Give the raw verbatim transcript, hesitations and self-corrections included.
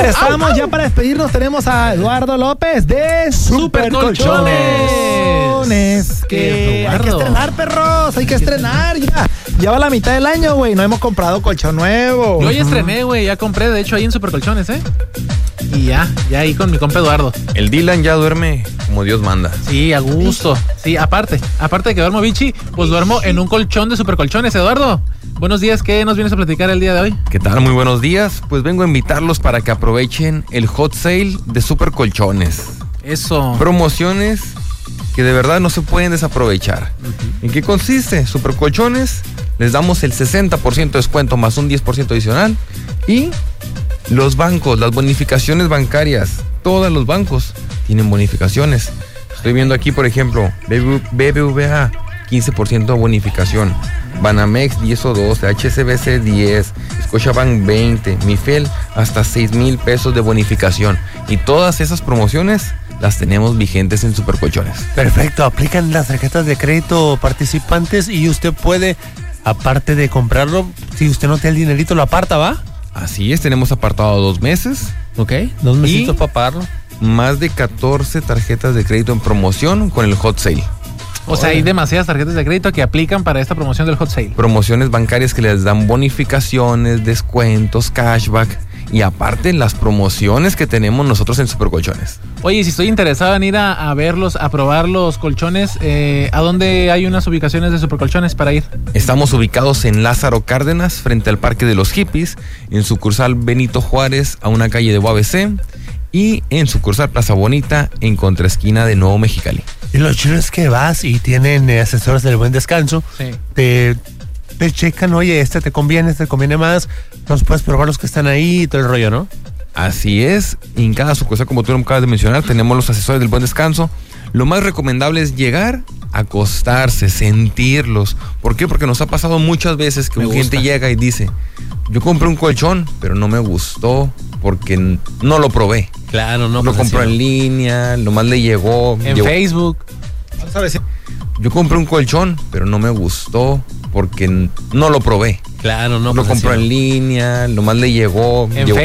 Regresamos ya para despedirnos. Tenemos a Eduardo López de Super Colchones. Que hay que estrenar, perros. Hay que estrenar ya. Ya va la mitad del año, güey. No hemos comprado colchón nuevo. Yo ya estrené, güey. Ya compré, de hecho, ahí en Super Colchones, ¿eh? Y ya, ya ahí con mi compa Eduardo. El Dylan ya duerme como Dios manda. Sí, a gusto. Sí, aparte, aparte de que duermo bichi, pues duermo en un colchón de Super Colchones. Eduardo, buenos días. ¿Qué nos vienes a platicar el día de hoy? ¿Qué tal? Muy buenos días. Pues vengo a invitarlos para que aprovechen el hot sale de Super Colchones. Eso. Promociones que de verdad no se pueden desaprovechar. Uh-huh. ¿En qué consiste? Super Colchones, les damos el sesenta por ciento de descuento más un diez por ciento adicional. Y los bancos, las bonificaciones bancarias, todos los bancos tienen bonificaciones. Estoy viendo aquí, por ejemplo, B B V A, quince por ciento de bonificación. Banamex diez o doce, H S B C diez, Scotiabank veinte, Mifel hasta seis mil pesos de bonificación. Y todas esas promociones las tenemos vigentes en Super Colchones. Perfecto, aplican las tarjetas de crédito participantes y usted puede, aparte de comprarlo, si usted no tiene el dinerito, lo aparta, ¿va? Así es, tenemos apartado dos meses. Ok, dos mesitos para pagarlo. Más de catorce tarjetas de crédito en promoción con el hot sale. O sea, hay demasiadas tarjetas de crédito que aplican para esta promoción del hot sale. Promociones bancarias que les dan bonificaciones, descuentos, cashback. Y aparte, las promociones que tenemos nosotros en Super Colchones. Oye, si estoy interesado en ir a, a verlos, a probar los colchones, eh, ¿a dónde hay unas ubicaciones de Super Colchones para ir? Estamos ubicados en Lázaro Cárdenas, frente al Parque de los Hippies, en sucursal Benito Juárez, a una calle de U A B C, y en sucursal Plaza Bonita, en contraesquina de Nuevo Mexicali. Y lo chido es que vas y tienen eh, asesores del buen descanso. Sí. Te, te checan, oye, este te conviene, este te conviene más. Nos puedes probar los que están ahí y todo el rollo, ¿no? Así es. Y en cada sucursal, como tú lo acabas de mencionar, tenemos los asesores del buen descanso. Lo más recomendable es llegar, acostarse, sentirlos. ¿Por qué? Porque nos ha pasado muchas veces que un cliente llega y dice: yo compré un colchón, pero no me gustó porque no lo probé. Claro, no. Lo compró en línea, nomás le llegó. En llegó. Facebook. ¿Sabes? Yo compré un colchón, pero no me gustó porque no lo probé. Claro, no. Lo compró en línea, nomás le llegó. En llegó.